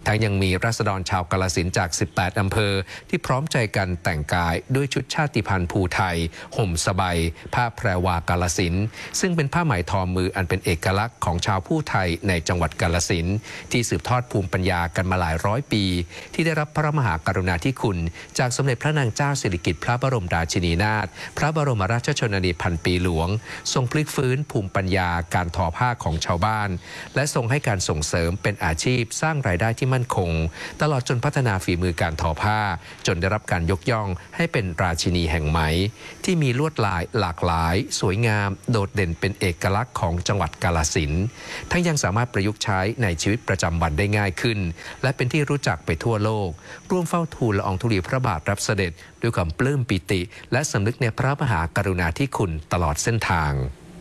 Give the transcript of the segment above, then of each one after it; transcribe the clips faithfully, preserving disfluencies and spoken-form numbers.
ทั้งยังมีราษฎรชาวกาฬสินธุ์จากสิบแปดอำเภอที่พร้อมใจกันแต่งกายด้วยชุดชาติพันธุ์ภูไทยห่มสบายผ้าแพรวากาฬสินธุ์ซึ่งเป็นผ้าไหมทอมืออันเป็นเอกลักษณ์ของชาวภูไทยในจังหวัดกาฬสินธุ์ที่สืบทอดภูมิปัญญากันมาหลายร้อยปีที่ได้รับพระมหากรุณาธิคุณจากสมเด็จพระนางเจ้าสิริกิติ์พระบรมราชินีนาถพระบรมราชชนนีพันปีหลวงทรงพลิกฟื้นภูมิปัญญาการทอผ้าของชาวบ้านและทรงให้การส่งเสริมเป็นอาชีพสร้างรายได้ที่มั่นคงตลอดจนพัฒนาฝีมือการทอผ้าจนได้รับการยกย่องให้เป็นราชินีแห่งไหมที่มีลวดลายหลากหลายสวยงามโดดเด่นเป็นเอกลักษณ์ของจังหวัดกาฬสินธุ์ทั้งยังสามารถประยุกต์ใช้ในชีวิตประจำวันได้ง่ายขึ้นและเป็นที่รู้จักไปทั่วโลกร่วมเฝ้าทูลละอองธุลีพระบาทรับเสด็จด้วยความปลื้มปิติและสำนึกในพระมหากรุณาธิคุณตลอดเส้นทาง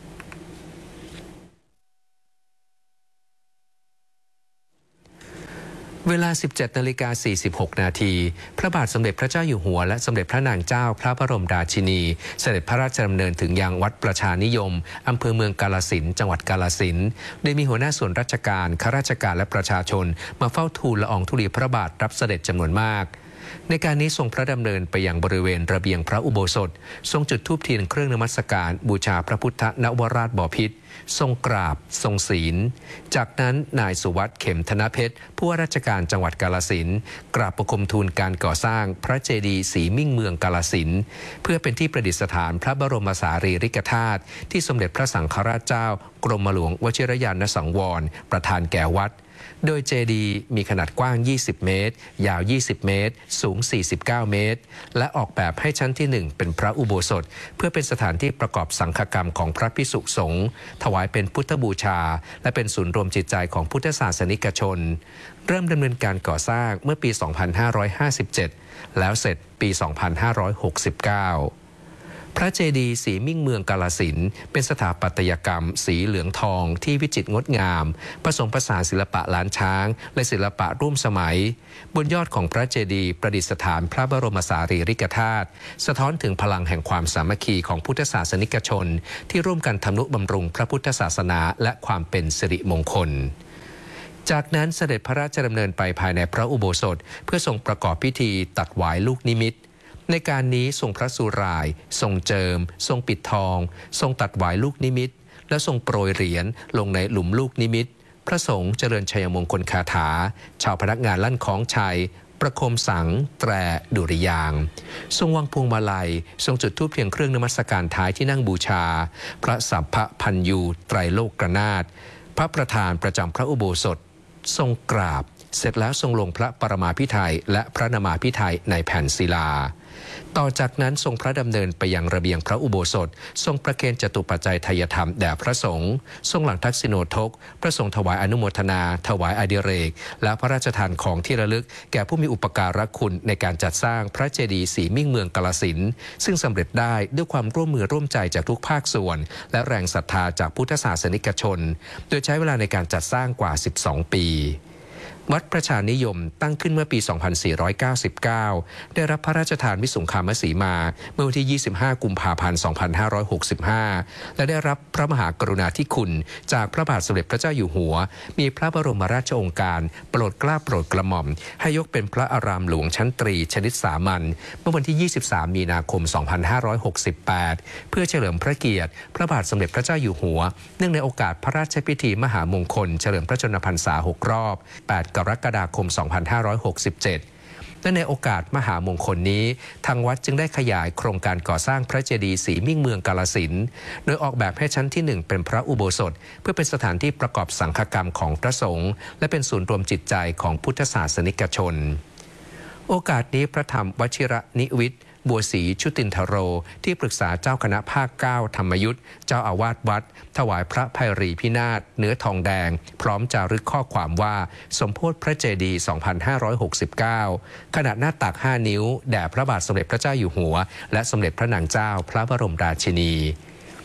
เวลา สิบเจ็ดนาฬิกาสี่สิบหกนาทีพระบาทสมเด็จพระเจ้าอยู่หัวและสมเด็จพระนางเจ้าพระบรมราชินีเสด็จพระราชดำเนินถึงยังวัดประชานิยมอำเภอเมืองกาฬสินธุ์จังหวัดกาฬสินธุ์โดยมีหัวหน้าส่วนราชการข้าราชการและประชาชนมาเฝ้าทูลละอองธุลีพระบาทรับเสด็จจำนวนมากในการนี้ทรงพระดำเนินไปยังบริเวณระเบียงพระอุโบสถทรงจุดธูปเทียนเครื่องนมัสการบูชาพระพุทธนวราชบพิตรทรงกราบทรงศีลจากนั้นนายสุวัสด์เข็มธนเพชรผู้ว่าราชการจังหวัดกาฬสินธุ์กราบประคมทูลการก่อสร้างพระเจดีย์ศรีมิ่งเมืองกาฬสินธุ์เพื่อเป็นที่ประดิษฐานพระบรมสารีริกธาตุที่สมเด็จพระสังฆราชเจ้ากรมหลวงวชิรยานสังวรประธานแก่วัดโดยเจดีย์มีขนาดกว้างยี่สิบเมตรยาวยี่สิบเมตรสูงสี่สิบเก้าเมตรและออกแบบให้ชั้นที่หนึ่งเป็นพระอุโบสถเพื่อเป็นสถานที่ประกอบสังฆกรรมของพระภิกษุสงฆ์ถวายเป็นพุทธบูชาและเป็นศูนย์รวมจิตใจของพุทธศาสนิกชนเริ่มดำเนินการก่อสร้างเมื่อปี สองพันห้าร้อยห้าสิบเจ็ด แล้วเสร็จปี สองพันห้าร้อยหกสิบเก้าพระเจดีย์ศรีมิ่งเมืองกาฬสินธุ์เป็นสถาปัตยกรรมสีเหลืองทองที่วิจิตรงดงามผสมผสานศิลปะล้านช้างและศิลปะร่วมสมัยบนยอดของพระเจดีย์ประดิษฐานพระบรมสารีริกธาตุสะท้อนถึงพลังแห่งความสามัคคีของพุทธศาสนิกชนที่ร่วมกันทำนุบำรุงพระพุทธศาสนาและความเป็นสิริมงคลจากนั้นเสด็จพระราชดำเนินไปภายในพระอุโบสถเพื่อทรงประกอบพิธีตัดหวายลูกนิมิตในการนี้ทรงพระสุรายทรงเจิมทรงปิดทองทรงตัดหวายลูกนิมิตและทรงโปรยเหรียญลงในหลุมลูกนิมิตพระสงฆ์เจริญชัยมงคลคาถาชาวพนักงานลั่นของชัยประโคมสังแตรดุริยางทรงวางพวงมาลัยทรงจุดธูปเพียงเครื่องนมัสการท้ายที่นั่งบูชาพระสัพพพันยูไตรโลกนาถพระประธานประจำพระอุโบสถทรงกราบเสร็จแล้วทรงลงพระปรมาภิไธยและพระนามาภิไธยในแผ่นศิลาต่อจากนั้นทรงพระดำเนินไปยังระเบียงพระอุโบสถทรงประเคนจตุปัจจัยไทยธรรมแด่พระสงฆ์ทรงหลังทักษิโนทกพระสงฆ์ถวายอนุโมทนาถวายอดิเรกและพระราชทานของที่ระลึกแก่ผู้มีอุปการะคุณในการจัดสร้างพระเจดีย์ศรีมิ่งเมืองกาฬสินธุ์ซึ่งสำเร็จได้ด้วยความร่วมมือร่วมใจจากทุกภาคส่วนและแรงศรัทธาจากพุทธศาสนิกชนโดยใช้เวลาในการจัดสร้างกว่าสิบสองปีวัดประชานิยมตั้งขึ้นเมื่อปี สองพันสี่ร้อยเก้าสิบเก้า ได้รับพระราชทานวิสุงคามสีมาเมื่อวันที่ ยี่สิบห้า กุมภาพันธ์ สองพันห้าร้อยหกสิบห้า และได้รับพระมหากรุณาธิคุณจากพระบาทสมเด็จพระเจ้าอยู่หัวมีพระบรมราชโองการโปรดเกล้าโปรดกระหม่อมให้ยกเป็นพระอารามหลวงชั้นตรีชนิดสามัญเมื่อวันที่ ยี่สิบสาม มีนาคม สองพันห้าร้อยหกสิบแปด เพื่อเฉลิมพระเกียรติพระบาทสมเด็จพระเจ้าอยู่หัวเนื่องในโอกาสพระราชพิธีมหามงคลเฉลิมพระชนมพรรษาหกรอบแปดกรกฎาคม สองพันห้าร้อยหกสิบเจ็ด และในโอกาสมหามงคลนี้ทางวัดจึงได้ขยายโครงการก่อสร้างพระเจดีย์ศรีมิ่งเมืองกาฬสินธุ์โดยออกแบบให้ชั้นที่หนึ่งเป็นพระอุโบสถเพื่อเป็นสถานที่ประกอบสังฆกรรมของพระสงฆ์และเป็นศูนย์รวมจิตใจของพุทธศาสนิกชนโอกาสนี้พระธรรมวชิรนิวิทย์บัวศรีชุตินทโรที่ปรึกษาเจ้าคณะภาคเก้าธรรมยุทธเจ้าอาวาสวัดถวายพระไพรีพินาศเนื้อทองแดงพร้อมจารึกข้อความว่าสมโภชพระเจดีย์ สองพันห้าร้อยหกสิบเก้า ขนาดหน้าตักห้านิ้วแด่พระบาทสมเด็จพระเจ้าอยู่หัวและสมเด็จพระนางเจ้าพระบรมราชินี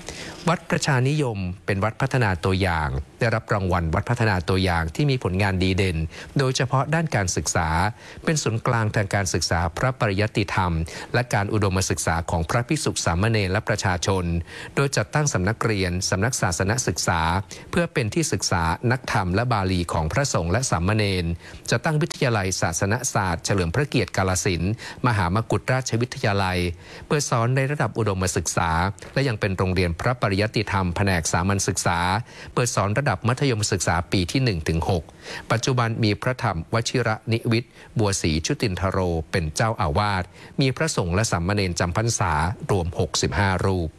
วัดประชานิยมเป็นวัดพัฒนาตัวอย่างได้รับรางวัลวัดพัฒนาตัวอย่างที่มีผลงานดีเด่นโดยเฉพาะด้านการศึกษาเป็นศูนย์กลางทางการศึกษาพระปริยัติธรรมและการอุดมศึกษาของพระภิกษุสามเณรและประชาชนโดยจัดตั้งสำนักเรียนสำนักศาสนศึกษาเพื่อเป็นที่ศึกษานักธรรมและบาลีของพระสงฆ์และสามเณรจะตั้งวิทยาลัยศาสนศาสตร์เฉลิมพระเกียรติกาฬสินธุ์มหามกุฏราชวิทยาลัยเปิดสอนในระดับอุดมศึกษาและยังเป็นโรงเรียนพระปริยัติธรรมแผนกสามัญศึกษาเปิดสอนระดับมัธยมศึกษาปีที่ หนึ่งถึงหก ปัจจุบันมีพระธรรมวชิระนิวิทย์บัวศรีชุตินทโรเป็นเจ้าอาวาสมีพระสงฆ์และสามเณรจำพรรษารวมหกสิบห้ารูป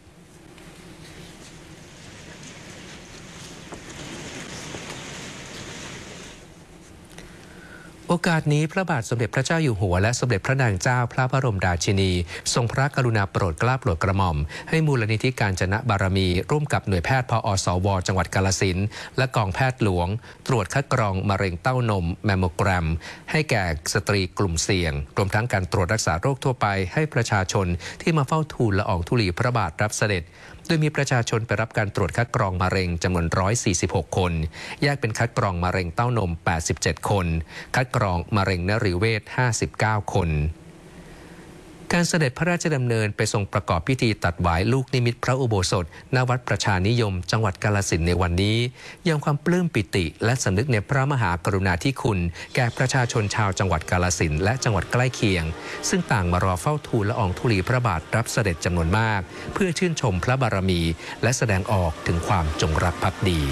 โอกาสนี้พระบาทสมเด็จพระเจ้าอยู่หัวและสมเด็จพระนางเจ้าพระบรมราชินีทรงพระกรุณาโปรดเกล้าโปรดกระหม่อมให้มูลนิธิการจนะบารมีร่วมกับหน่วยแพทย์พอสวจังหวัดกาฬสินธุ์และกองแพทย์หลวงตรวจคัดกรองมะเร็งเต้านมแมมโมแกรมให้แก่สตรีกลุ่มเสี่ยงรวมทั้งการตรวจรักษาโรคทั่วไปให้ประชาชนที่มาเฝ้าทูลละอองธุลีพระบาทรับเสด็จโดยมีประชาชนไปรับการตรวจคัดกรองมะเร็งจำนวนหนึ่งร้อยสี่สิบหกคนแยกเป็นคัดกรองมะเร็งเต้านมแปดสิบเจ็ดคนคัดกรองมะเร็งนฤเวชห้าสิบเก้าคนการเสด็จพระราชดำเนินไปทรงประกอบพิธีตัดหวายลูกนิมิตพระอุโบสถณวัดประชานิยมจังหวัดกาฬสินธุ์ในวันนี้ยังความปลื้มปิติและสำนึกในพระมหากรุณาธิคุณแก่ประชาชนชาวจังหวัดกาฬสินธุ์และจังหวัดใกล้เคียงซึ่งต่างมารอเฝ้าทูลละอองธุลีพระบาทรับเสด็จจำนวนมากเพื่อชื่นชมพระบารมีและแสดงออกถึงความจงรักภักดี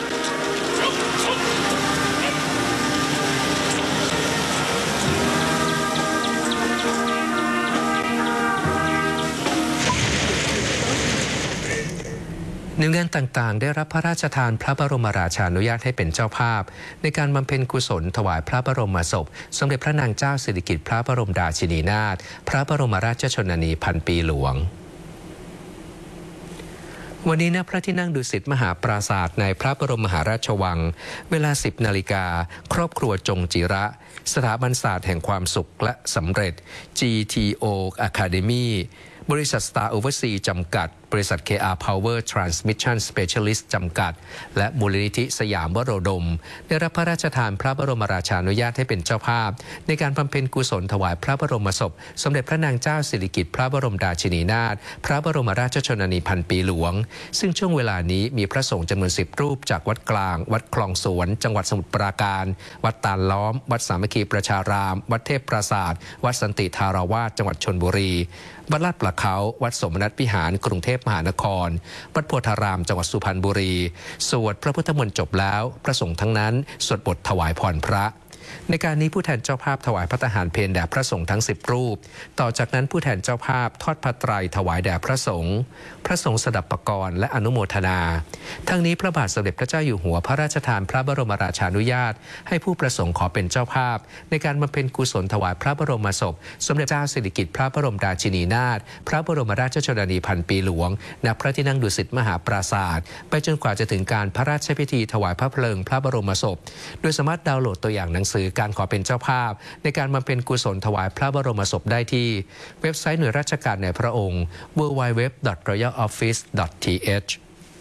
หน่วยงานต่างๆได้รับพระราชทานพระบรมราชานุญาตให้เป็นเจ้าภาพในการบำเพ็ญกุศลถวายพระบรมศพสมเด็จพระนางเจ้าสิริกิติ์พระบรมราชินีนาถพระบรมราชชนนีพันปีหลวงวันนี้ณพระที่นั่งดุสิตมหาปราสาทในพระบรมมหาราชวังเวลา สิบนาฬิกาครอบครัวจงจิระสถาบันศาสตร์แห่งความสุขและสำเร็จ จี ที โอ Academy บริษัท Star Overseas จำกัดบริษัท เค อาร์ Power Transmission Specialist จำกัดและมูลนิธิสยามวโรดมได้รับพระราชทานพระบรมราชานุญาตให้เป็นเจ้าภาพในการบำเพ็ญกุศลถวายพระบรมศพสมเด็จพระนางเจ้าสิริกิติ์พระบรมราชินีนาถพระบรมราชชนนีพันปีหลวงซึ่งช่วงเวลานี้มีพระสงฆ์จำนวนสิบรูปจากวัดกลางวัดคลองสวนจังหวัดสมุทรปราการวัดตาลล้อมวัดสามัคคีประชารามวัดเทพปราสาทวัดสันติธาราวาสจังหวัดชลบุรีวัดลาดปลาเขาวัดสมนัตวิหารกรุงเทพมหานครวัดโพธารามจังหวัดสุพรรณบุรีสวดพระพุทธมนต์จบแล้วพระสงฆ์ทั้งนั้นสวดบทถวายพรพระในการนี้ผู้แทนเจ้าภาพถวายพระทหารเพลแด่พระสงฆ์ทั้งสิบรูปต่อจากนั้นผู้แทนเจ้าภาพทอดพระไตรถวายแด่พระสงฆ์พระสงฆ์สดับปกรณ์และอนุโมทนาทั้งนี้พระบาทสมเด็จพระเจ้าอยู่หัวพระราชทานพระบรมราชานุญาตให้ผู้ประสงค์ขอเป็นเจ้าภาพในการบำเพ็ญกุศลถวายพระบรมศพสมเด็จเจ้าสิริกิติ์พระบรมราชินีนาถพระบรมราชชนนีพันปีหลวงณพระที่นั่งดุสิตมหาปราสาทไปจนกว่าจะถึงการพระราชพิธีถวายพระเพลิงพระบรมศพโดยสามารถดาวน์โหลดตัวอย่างหนังสือการขอเป็นเจ้าภาพในการบำเพ็ญกุศลถวายพระบรมศพได้ที่เว็บไซต์หน่วยราชการในพระองค์ ดับเบิลยู ดับเบิลยู ดับเบิลยู ดอท รอยัล ออฟฟิศ ดอท ที เอช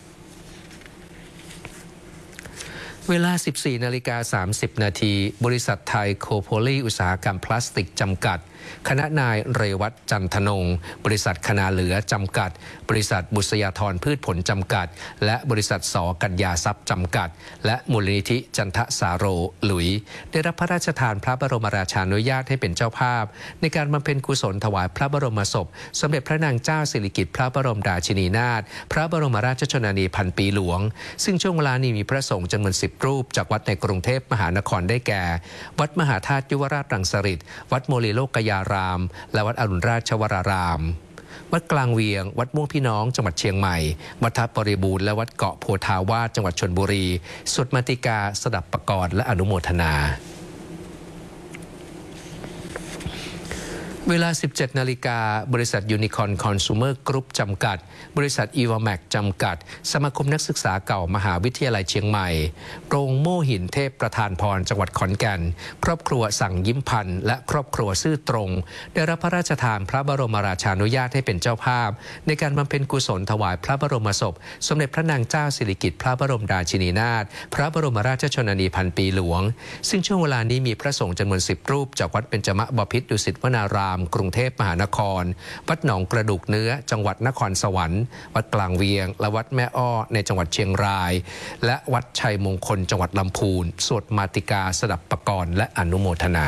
เวลา สิบสี่นาฬิกาสามสิบนาทีบริษัทไทยโคโพลีอุตสาหกรรมพลาสติกจำกัดคณะนายเรวัตจันทนงบริษัทคณาเหลือจำกัดบริษัทบุษยาธรพืชผลจำกัดและบริษัทสอกัญญาทรัพย์จำกัดและมูลนิธิจันทสาโรหลุยได้รับพระราชทานพระบรมราชานุญาตให้เป็นเจ้าภาพในการบำเพ็ญกุศลถวายพระบรมศพสมเด็จพระนางเจ้าสิริกิติ์พระบรมราชินีนาถพระบรมราชชนนีพันปีหลวงซึ่งช่วงเวลานี้มีพระสงฆ์จำนวนสิบรูปจากวัดในกรุงเทพมหานครได้แก่วัดมหาธาตุยุวราชรังสฤษฎ์วัดโมลีโลกยารามและวัดอรุณราชวรารามวัดกลางเวียงวัดม่วงพี่น้องจังหวัดเชียงใหม่วัดทับบริบูรณ์และวัดเกาะโพธาวาสจังหวัดชลบุรีสวดมาติกาสดับปกรณ์และอนุโมทนาเวลา สิบเจ็ด นาฬิกาบริษัทยูนิคอร์นคอน sumer group จำกัดบริษัทอีวาแมกจำกัดสมาคมนักศึกษาเก่ามหาวิทยาลัยเชียงใหม่โรงโม่หินเทพประธานพรจังหวัดขอนแก่นครอบครัวสั่งยิ้มพันธ์และครอบครัวซื่อตรงได้รับพระราชทานพระบรมราชานุญาตให้เป็นเจ้าภาพในการบำเพ็ญกุศลถวายพระบรมศพสมเด็จพระนางเจ้าสิริกิติ์พระบรมราชินีนาถพระบรมราชชนนีพันปีหลวงซึ่งช่วงเวลานี้มีพระสงฆ์จำนวนสิบรูปจากวัดเบญจมบพิตรดุสิตวนารามกรุงเทพมหานครวัดหนองกระดูกเนื้อจังหวัดนครสวรรค์วัดกลางเวียงและวัดแม่อ้อในจังหวัดเชียงรายและวัดชัยมงคลจังหวัดลำพูนสวดมาติกาสดับปกรณ์และอนุโมทนา